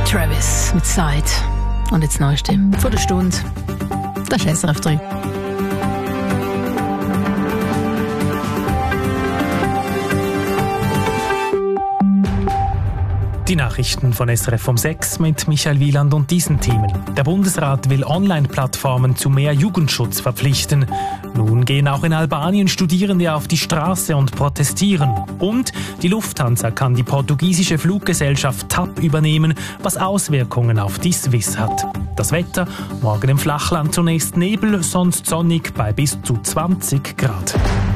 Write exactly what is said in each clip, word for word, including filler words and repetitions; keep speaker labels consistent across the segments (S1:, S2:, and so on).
S1: Travis mit Side. Und jetzt Neueste vor der Stunde. Das ist S R F drei.
S2: Die Nachrichten von S R F um sechs mit Michael Wieland und diesen Themen. Der Bundesrat will Online-Plattformen zu mehr Jugendschutz verpflichten. Nun gehen auch in Albanien Studierende auf die Straße und protestieren. Und die Lufthansa kann die portugiesische Fluggesellschaft T A P übernehmen, was Auswirkungen auf die Swiss hat. Das Wetter, morgen im Flachland zunächst Nebel, sonst sonnig bei bis zu zwanzig Grad.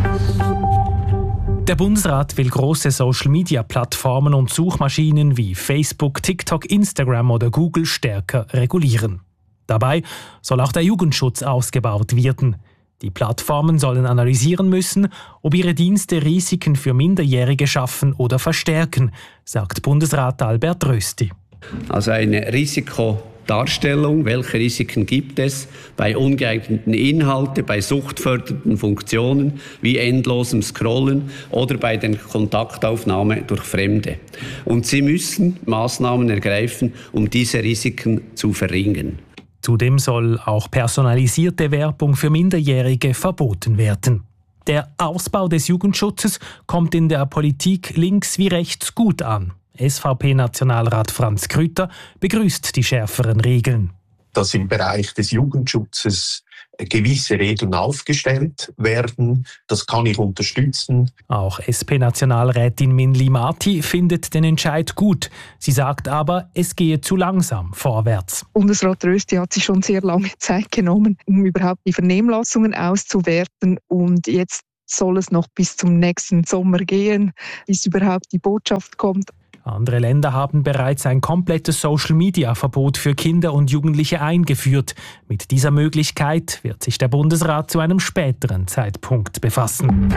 S2: Der Bundesrat will große Social-Media-Plattformen und Suchmaschinen wie Facebook, TikTok, Instagram oder Google stärker regulieren. Dabei soll auch der Jugendschutz ausgebaut werden. Die Plattformen sollen analysieren müssen, ob ihre Dienste Risiken für Minderjährige schaffen oder verstärken, sagt Bundesrat Albert Rösti.
S3: Also eine Risikodarstellung, welche Risiken gibt es bei ungeeigneten Inhalten, bei suchtfördernden Funktionen wie endlosem Scrollen oder bei der Kontaktaufnahme durch Fremde. Und sie müssen Maßnahmen ergreifen, um diese Risiken zu verringern.
S2: Zudem soll auch personalisierte Werbung für Minderjährige verboten werden. Der Ausbau des Jugendschutzes kommt in der Politik links wie rechts gut an. S V P-Nationalrat Franz Krütter begrüßt die schärferen Regeln.
S4: Dass im Bereich des Jugendschutzes gewisse Regeln aufgestellt werden, das kann ich unterstützen.
S2: Auch S P-Nationalrätin Minli Marti findet den Entscheid gut. Sie sagt aber, es gehe zu langsam vorwärts.
S5: Bundesrat Rösti hat sich schon sehr lange Zeit genommen, um überhaupt die Vernehmlassungen auszuwerten, und jetzt soll es noch bis zum nächsten Sommer gehen, bis überhaupt die Botschaft kommt.
S2: Andere Länder haben bereits ein komplettes Social-Media-Verbot für Kinder und Jugendliche eingeführt. Mit dieser Möglichkeit wird sich der Bundesrat zu einem späteren Zeitpunkt befassen.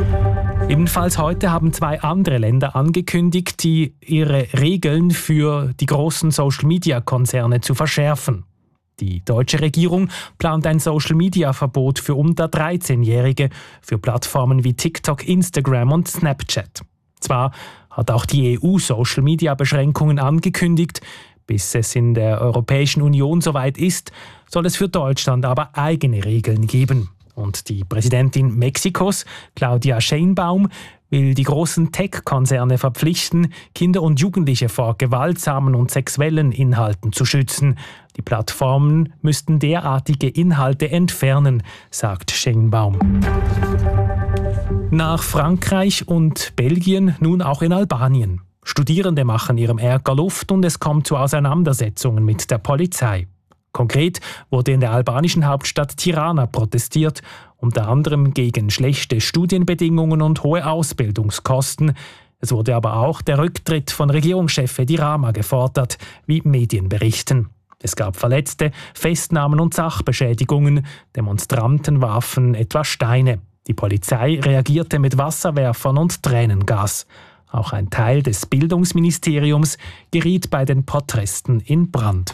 S2: Ebenfalls heute haben zwei andere Länder angekündigt, die ihre Regeln für die großen Social-Media-Konzerne zu verschärfen. Die deutsche Regierung plant ein Social-Media-Verbot für unter dreizehnjährige für Plattformen wie TikTok, Instagram und Snapchat. Zwar hat auch die E U Social-Media-Beschränkungen angekündigt. Bis es in der Europäischen Union soweit ist, soll es für Deutschland aber eigene Regeln geben. Und die Präsidentin Mexikos, Claudia Sheinbaum, will die großen Tech-Konzerne verpflichten, Kinder und Jugendliche vor gewaltsamen und sexuellen Inhalten zu schützen. Die Plattformen müssten derartige Inhalte entfernen, sagt Sheinbaum. Nach Frankreich und Belgien nun auch in Albanien. Studierende machen ihrem Ärger Luft und es kommt zu Auseinandersetzungen mit der Polizei. Konkret wurde in der albanischen Hauptstadt Tirana protestiert, unter anderem gegen schlechte Studienbedingungen und hohe Ausbildungskosten. Es wurde aber auch der Rücktritt von Regierungschef Edi Rama gefordert, wie Medien berichten. Es gab Verletzte, Festnahmen und Sachbeschädigungen. Demonstranten warfen etwa Steine. Die Polizei reagierte mit Wasserwerfern und Tränengas. Auch ein Teil des Bildungsministeriums geriet bei den Protesten in Brand.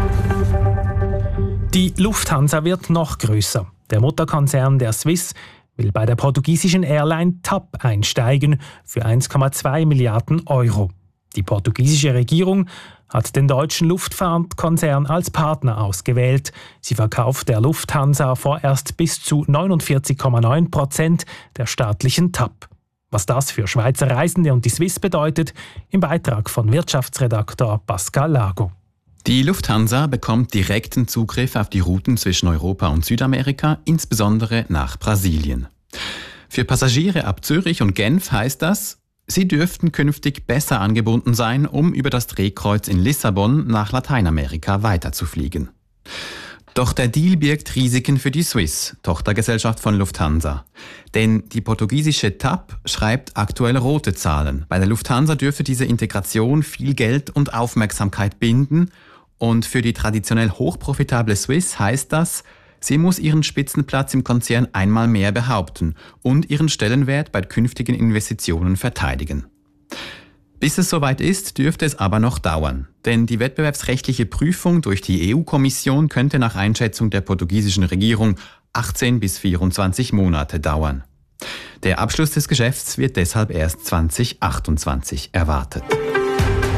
S2: Die Lufthansa wird noch größer. Der Mutterkonzern der Swiss will bei der portugiesischen Airline T A P einsteigen für eins Komma zwei Milliarden Euro. Die portugiesische Regierung hat den deutschen Luftfahrtkonzern als Partner ausgewählt. Sie verkauft der Lufthansa vorerst bis zu neunundvierzig Komma neun Prozent der staatlichen T A P. Was das für Schweizer Reisende und die Swiss bedeutet, im Beitrag von Wirtschaftsredaktor Pascal Lago.
S6: Die Lufthansa bekommt direkten Zugriff auf die Routen zwischen Europa und Südamerika, insbesondere nach Brasilien. Für Passagiere ab Zürich und Genf heißt das, sie dürften künftig besser angebunden sein, um über das Drehkreuz in Lissabon nach Lateinamerika weiterzufliegen. Doch der Deal birgt Risiken für die Swiss, Tochtergesellschaft von Lufthansa. Denn die portugiesische T A P schreibt aktuell rote Zahlen. Bei der Lufthansa dürfe diese Integration viel Geld und Aufmerksamkeit binden. Und für die traditionell hochprofitable Swiss heißt das, sie muss ihren Spitzenplatz im Konzern einmal mehr behaupten und ihren Stellenwert bei künftigen Investitionen verteidigen. Bis es soweit ist, dürfte es aber noch dauern. Denn die wettbewerbsrechtliche Prüfung durch die E U-Kommission könnte nach Einschätzung der portugiesischen Regierung achtzehn bis vierundzwanzig Monate dauern. Der Abschluss des Geschäfts wird deshalb erst zwanzig achtundzwanzig erwartet.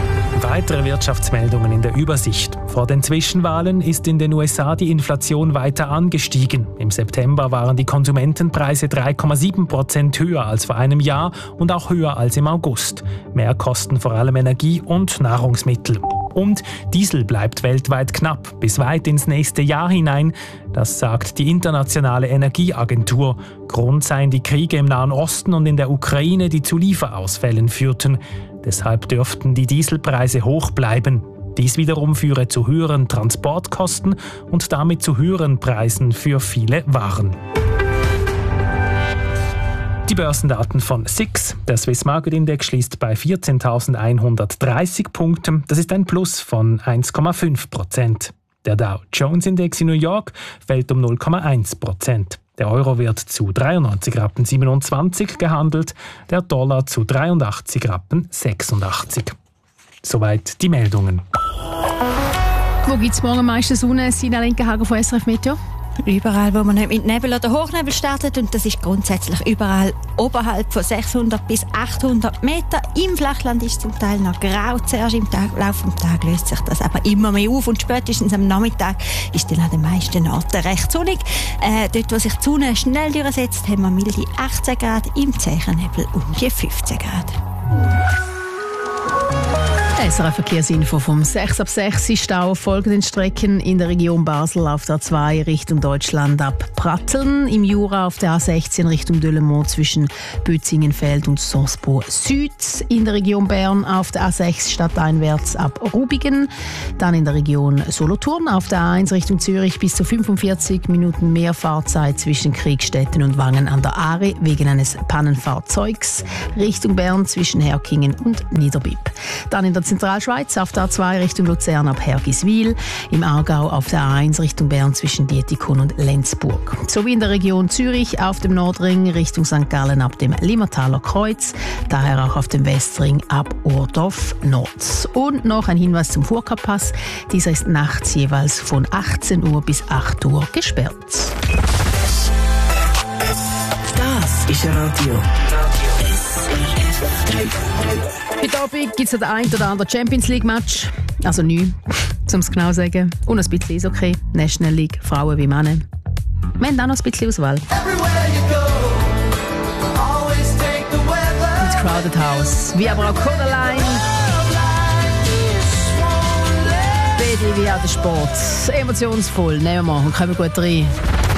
S2: Weitere Wirtschaftsmeldungen in der Übersicht. Vor den Zwischenwahlen ist in den U S A die Inflation weiter angestiegen. Im September waren die Konsumentenpreise drei Komma sieben Prozent höher als vor einem Jahr und auch höher als im August. Mehr kosten vor allem Energie und Nahrungsmittel. Und Diesel bleibt weltweit knapp, bis weit ins nächste Jahr hinein. Das sagt die Internationale Energieagentur. Grund seien die Kriege im Nahen Osten und in der Ukraine, die zu Lieferausfällen führten. Deshalb dürften die Dieselpreise hoch bleiben. Dies wiederum führe zu höheren Transportkosten und damit zu höheren Preisen für viele Waren. Die Börsendaten von S I X. Der Swiss Market Index schließt bei vierzehntausendeinhundertdreißig Punkten. Das ist ein Plus von eins Komma fünf Prozent. Der Dow Jones Index in New York fällt um null Komma eins Prozent. Der Euro wird zu dreiundneunzig Rappen siebenundzwanzig gehandelt, der Dollar zu dreiundachtzig Rappen sechsundachtzig. Soweit die Meldungen.
S1: Wo gibt es morgen am meisten Sonne? Sina Linkenhager von S R F Meteo.
S7: Überall, wo man nicht mit Nebel oder Hochnebel startet, und das ist grundsätzlich überall oberhalb von sechshundert bis achthundert Meter. Im Flachland ist es zum Teil noch grau. Zuerst im Tag, Lauf des Tages löst sich das aber immer mehr auf und spätestens am Nachmittag ist dann an den meisten Orten recht sonnig. Äh, dort, wo sich die Sonne schnell durchsetzt, haben wir milde achtzehn Grad, im Zechennebel um die fünfzehn Grad.
S1: S R F-Verkehrsinfo vom sechs ab sechs ist Stau auf folgenden Strecken in der Region Basel auf der A zwei Richtung Deutschland ab Pratteln, im Jura auf der A sechzehn Richtung Delemont zwischen Bötzingenfeld und Sosbo Süd, in der Region Bern auf der A sechs stadteinwärts ab Rubigen, dann in der Region Solothurn auf der A eins Richtung Zürich bis zu fünfundvierzig Minuten mehr Fahrzeit zwischen Kriegstetten und Wangen an der Aare wegen eines Pannenfahrzeugs, Richtung Bern zwischen Herkingen und Niederbipp. Dann in der Zentralschweiz auf der A zwei Richtung Luzern ab Hergiswil, im Aargau auf der A eins Richtung Bern zwischen Dietikon und Lenzburg. Sowie in der Region Zürich auf dem Nordring Richtung Sankt Gallen ab dem Limmertaler Kreuz, daher auch auf dem Westring ab Ohrdorf Nord. Und noch ein Hinweis zum Furka-Pass. Dieser ist nachts jeweils von achtzehn Uhr bis acht Uhr gesperrt.
S8: Das ist Radio.
S1: Heute Abend gibt es den einen oder anderen Champions League Match. Also neun, um es genau zu sagen. Und ein bisschen ist okay. National League, Frauen wie Männer. Wir haben auch noch ein bisschen Auswahl. Mit Crowded House. Wie aber auch Codaline. B D wie auch der Sport. Emotionsvoll. Nehmen wir mal und kommen gut rein.